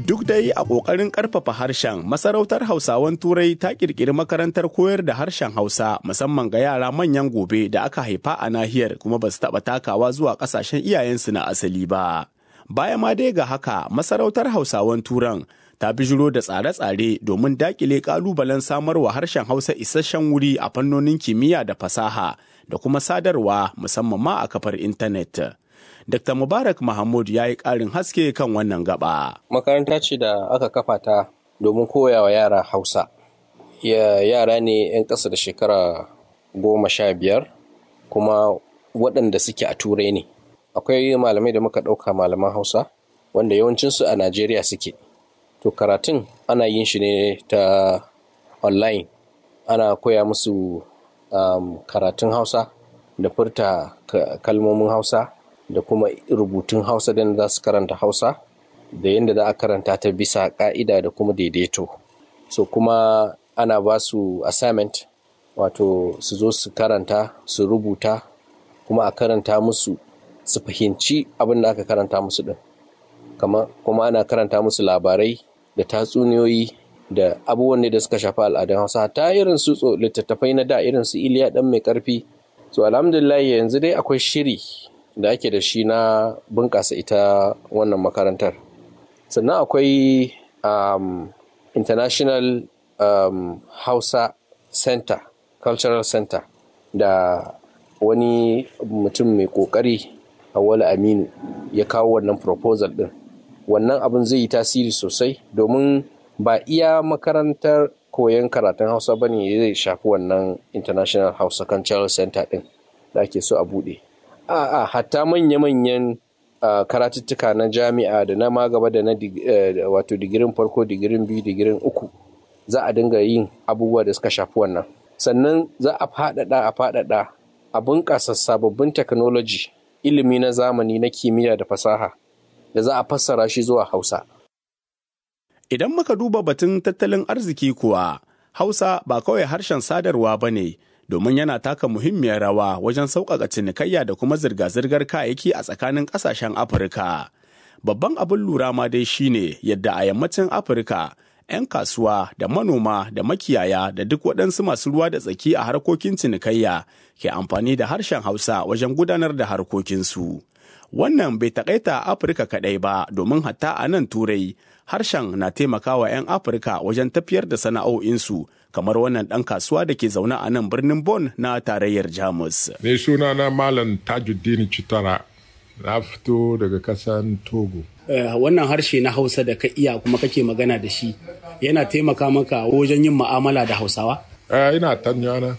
Duk dai a ƙoƙarin ƙarfafa harshen, masarautar Hausawan Turai ta ƙirƙiri makarantar koyar da harshen Hausa musamman ga yara manyan gobe da aka haifa a nahiyar kuma ba su taɓa takawa zuwa ƙasashen iyayensu na asali ba. Baya ma dai ga haka, masarautar Hausawan Turan ta bijiro da tsare-tsare domin daƙile ƙalubalen samarwa harshen Hausa isasshen wuri a fannonin kimiyya da fasaha da kuma sadarwa musamman ma a kafar intanet. Dr. Mubarak Mahmud ya yi ƙarin haske kan wannan gaba. Makaranta ce da aka kafa ta domin koya wa yara Hausa. Yara ne 'yan ƙasa da shekara 15 kuma waɗanda suke a Turai ne. Akwai malamai da muka ɗauka malaman Hausa wanda yawancinsu a Najeriya suke. To karatun ana yin shi ne ta online. Ana koya musu karatun Hausa da furta kalmomin Hausa da kuma rubutun Hausa da za su karanta Hausa da yadda za a karanta ta bisa ƙa'ida da kuma daidaito. So kuma ana ba su assignment, wato su zo su karanta, su rubuta, kuma a karanta musu su fahimci abin da aka karanta musu ɗin. Kuma ana karanta musu labarai da tatsuniyoyi da abubuwan da suka shafi al'adun Hausa, ta irin su littattafai na da irin su Iliya ɗan mai ƙarfi. So alhamdulillah yanzu dai akwai shiri da ake da shi na bunƙasa ita wannan makarantar. Sannan akwai International Hausa Center, Cultural Center, da wani mutum mai ƙoƙari Auwalu Aminu ya kawo wannan proposal ɗin. Wannan abin zai yi tasiri sosai domin ba iya makarantar koyon karatun Hausa ba ne zai shafi wannan International Hausa Cultural Center ɗin da ake so a buɗe. Hatta manya-manyan karatuttuka na jami'a da na magaba da na wato digirin farko, digirin biyu, digirin uku za a dinga yin abubuwa da suka shafi wannan. Sannan za a faɗaɗa a bunƙasa sababbin technology, ilimi na zamani na kimiyya da fasaha da za a fassara shi zuwa Hausa. Idan muka duba batun tattalin arziki kuwa, Hausa ba kawai harshen sadarwa ba ne, domin yana taka muhimmiyar rawa wajen sauƙaƙa cinikayya da kuma zirga-zirgar kayayyaki a tsakanin ƙasashen Afirka. Babban abin lura ma dai shine yadda a yammacin Afirka, 'yan kasuwa da manoma da makiyaya da duk waɗansu masu ruwa da tsaki a harkokin cinikayya ke amfani da harshen Hausa wajen gudanar da harkokinsu. Wannan bai taƙaita Afirka kaɗai ba, domin hatta a nan Turai, harshen na taimakawa 'yan Afirka wajen tafiyar da sana'o'insu, kamar wannan ɗan kasuwa da ke zaune a nan birnin Bonn na tarayyar Jamus. Ne sunana Malam Tajuddin Chitara, na fito daga ƙasar Togo. Wannan harshe na Hausa da ka iya kuma kake magana da shi, yana taimaka maka wajen yin mu'amala da Hausawa? Ina tanyana.